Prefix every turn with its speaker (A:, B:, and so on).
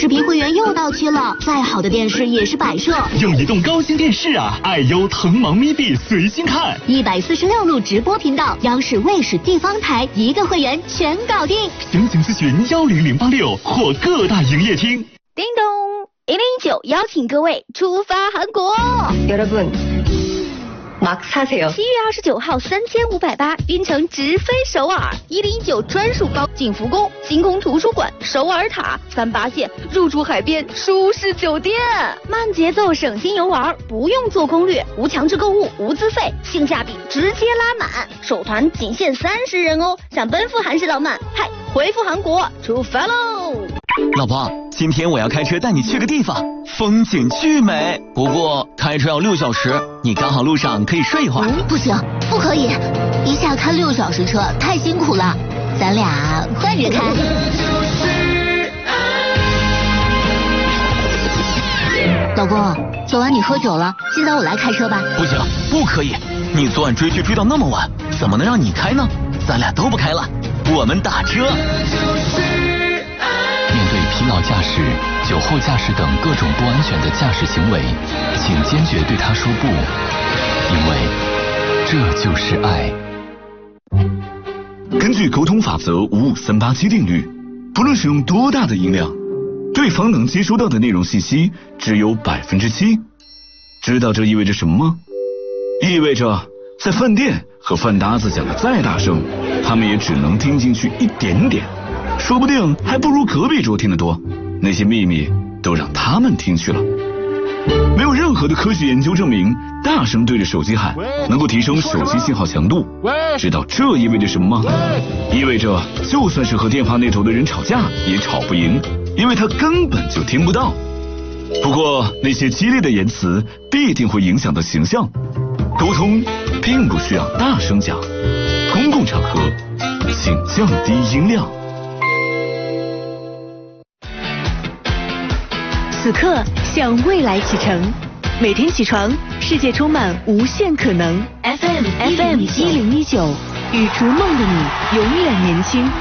A: 频会员又到期了，再好的电视也是摆设。
B: 用移动高清电视啊，爱优腾芒咪币随心看
A: ，146路直播频道，央视、卫视、地方台一个会员全搞定。
B: 详情咨询10086或各大营业厅。
A: 叮咚，1019邀请各位出发韩国。
C: 막 사세요.
A: 7月29号3580晕乘直飞首尔，1019专属高景福宫、星空图书馆、首尔塔、38线入住海边舒适酒店，慢节奏省心游玩，不用做攻略，无强制购物，无资费，性价比直接拉满，首团仅限30人哦！想奔赴韩式浪漫，嗨，回复韩国出发喽！
B: 老婆，今天我要开车带你去个地方，风景巨美，不过开车要6小时，你刚好路上可以睡一会儿。
A: 不行，不可以，一下开6小时车太辛苦了，咱俩换着开。老公，昨晚你喝酒了，现在我来开车吧。
B: 不行，不可以，你昨晚追剧追到那么晚，怎么能让你开呢？咱俩都不开了，我们打车。面对疲劳驾驶、酒后驾驶等各种不安全的驾驶行为，请坚决对他说不，因为这就是爱。
D: 根据沟通法则55387定律，不论使用多大的音量，对方能接收到的内容信息只有7%。知道这意味着什么吗？意味着在饭店和饭搭子讲的再大声，他们也只能听进去一点点，说不定还不如隔壁桌听得多。那些秘密都让他们听去了。没有任何的科学研究证明大声对着手机喊能够提升手机信号强度。知道这意味着什么吗？意味着就算是和电话那头的人吵架也吵不赢，因为他根本就听不到。不过那些激烈的言辞必定会影响到形象。沟通并不需要大声讲，公共场合请降低音量。
E: 此刻向未来启程，每天起床，世界充满无限可能。FM 1019，与逐梦的你永远年轻。